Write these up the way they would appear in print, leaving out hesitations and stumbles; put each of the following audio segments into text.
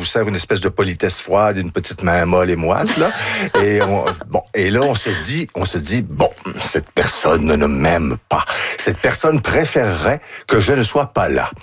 vous sert une espèce de politesse froide, une petite main molle et moite, là. Et là, on se dit, bon, cette personne ne m'aime pas. Cette personne préférerait que je ne sois pas là.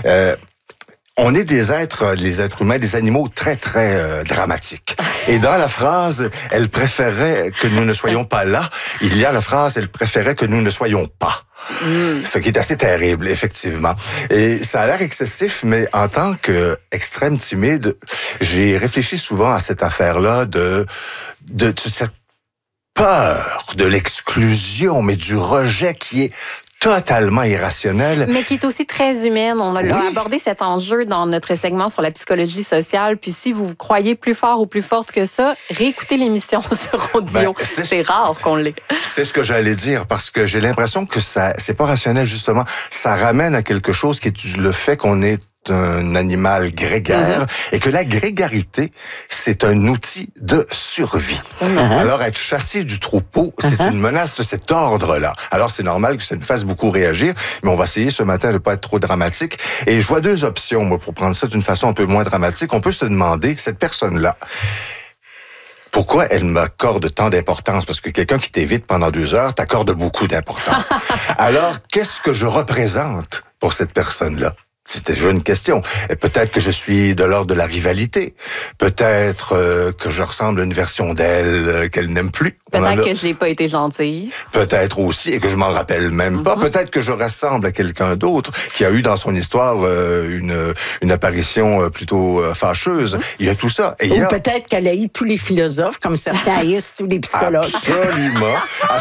On est les êtres humains, des animaux très, très dramatiques. Et dans la phrase « elle préférait que nous ne soyons pas là », il y a la phrase « elle préférait que nous ne soyons pas ». Ce qui est assez terrible, effectivement. Et ça a l'air excessif, mais en tant qu'extrême timide, j'ai réfléchi souvent à cette affaire-là de cette peur de l'exclusion, mais du rejet qui est totalement irrationnel. Mais qui est aussi très humaine. On a abordé cet enjeu dans notre segment sur la psychologie sociale. Puis si vous croyez plus fort ou plus forte que ça, réécoutez l'émission sur audio. C'est rare qu'on l'ait. C'est ce que j'allais dire, parce que j'ai l'impression que c'est pas rationnel, justement. Ça ramène à quelque chose qui est le fait qu'on est un animal grégaire et que la grégarité, c'est un outil de survie. Alors, être chassé du troupeau, c'est une menace de cet ordre-là. Alors, c'est normal que ça nous fasse beaucoup réagir, mais on va essayer ce matin de ne pas être trop dramatique. Et je vois deux options, moi, pour prendre ça d'une façon un peu moins dramatique. On peut se demander, cette personne-là, pourquoi elle m'accorde tant d'importance? Parce que quelqu'un qui t'évite pendant 2 heures t'accorde beaucoup d'importance. Alors, qu'est-ce que je représente pour cette personne-là? C'était déjà une question. Et peut-être que je suis de l'ordre de la rivalité. Peut-être que je ressemble à une version d'elle qu'elle n'aime plus. Peut-être que je n'ai pas été gentille. Peut-être aussi, et que je m'en rappelle même pas. Peut-être que je ressemble à quelqu'un d'autre qui a eu dans son histoire une apparition plutôt fâcheuse. Il y a tout ça. Et peut-être qu'elle haït tous les philosophes, comme certains haïssent tous les psychologues. Absolument.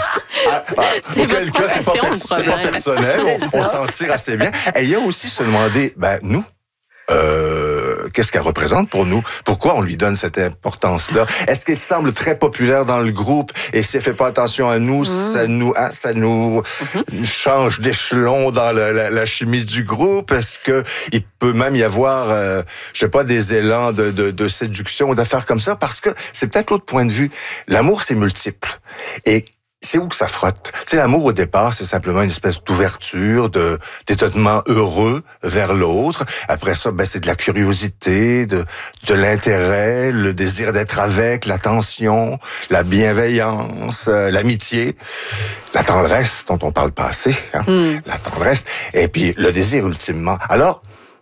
Auquel cas, c'est pas personnel. On s'en tire assez bien. Et il y a aussi se demander, nous, qu'est-ce qu'elle représente pour nous? Pourquoi on lui donne cette importance-là? Est-ce qu'elle semble très populaire dans le groupe et si elle fait pas attention à nous, ça nous change d'échelon dans la chimie du groupe? Est-ce que il peut même y avoir, je sais pas, des élans de séduction ou d'affaires comme ça? Parce que c'est peut-être l'autre point de vue. L'amour, c'est multiple. Et c'est où que ça frotte? Tu sais, l'amour, au départ, c'est simplement une espèce d'ouverture, d'étonnement heureux vers l'autre. Après ça, c'est de la curiosité, de l'intérêt, le désir d'être avec, l'attention, la bienveillance, l'amitié, la tendresse dont on parle pas assez, la tendresse, et puis le désir ultimement. Alors,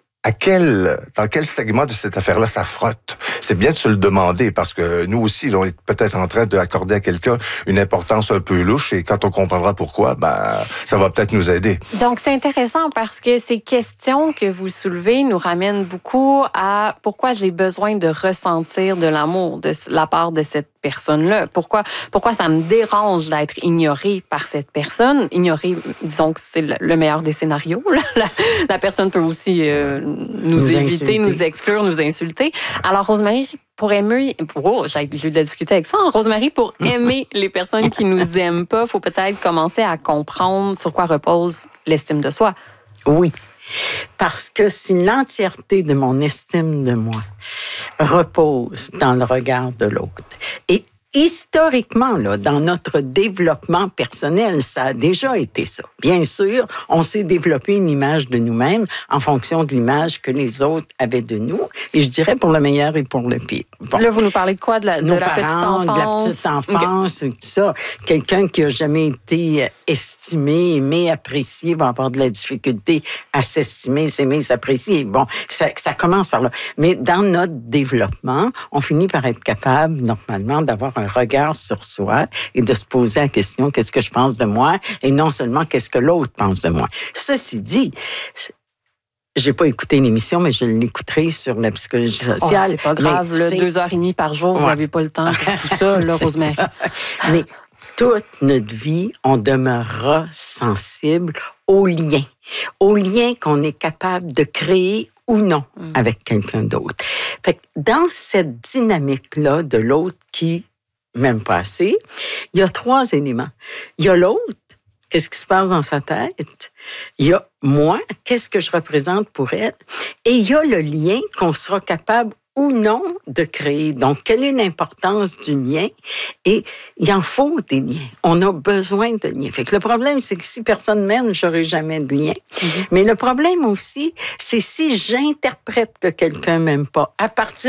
dans quel segment de cette affaire-là ça frotte? C'est bien de se le demander, parce que nous aussi, on est peut-être en train d'accorder à quelqu'un une importance un peu louche, et quand on comprendra pourquoi, ça va peut-être nous aider. Donc, c'est intéressant parce que ces questions que vous soulevez nous ramènent beaucoup à pourquoi j'ai besoin de ressentir de l'amour de la part de cette personne-là. Pourquoi ça me dérange d'être ignorée par cette personne? Ignorée, disons que c'est le meilleur des scénarios. La personne peut aussi nous éviter, insulter, nous exclure, nous insulter. Alors, Rosemary, pour aimer... j'ai eu de la discuter avec ça. Rosemary, pour aimer les personnes qui nous aiment pas, il faut peut-être commencer à comprendre sur quoi repose l'estime de soi. Oui. Parce que si l'entièreté de mon estime de moi repose dans le regard de l'autre, et historiquement, dans notre développement personnel, ça a déjà été ça. Bien sûr, on s'est développé une image de nous-mêmes en fonction de l'image que les autres avaient de nous, et je dirais pour le meilleur et pour le pire. Bon. Là, vous nous parlez de quoi? De la petite enfance? De la petite enfance, tout ça. Quelqu'un qui a jamais été estimé, aimé, apprécié, va avoir de la difficulté à s'estimer, s'aimer, s'apprécier. Bon, ça commence par là. Mais dans notre développement, on finit par être capable, normalement, d'avoir un regard sur soi et de se poser la question, qu'est-ce que je pense de moi? Et non seulement, qu'est-ce que l'autre pense de moi? Ceci dit, j'ai pas écouté l'émission, mais je l'écouterai sur la psychologie sociale. C'est pas grave, 2h30 par jour, vous n'avez pas le temps pour tout ça, Rosemary. Mais toute notre vie, on demeurera sensible aux liens qu'on est capable de créer ou non avec quelqu'un d'autre. Fait que dans cette dynamique-là de l'autre qui m'aime pas assez, il y a 3 éléments. Il y a l'autre, qu'est-ce qui se passe dans sa tête? Il y a moi, qu'est-ce que je représente pour elle? Et il y a le lien qu'on sera capable ou non de créer. Donc, quelle est l'importance du lien? Et il en faut des liens. On a besoin de liens. Fait que le problème, c'est que si personne m'aime, j'aurai jamais de lien. Mais le problème aussi, c'est si j'interprète que quelqu'un m'aime pas, à partir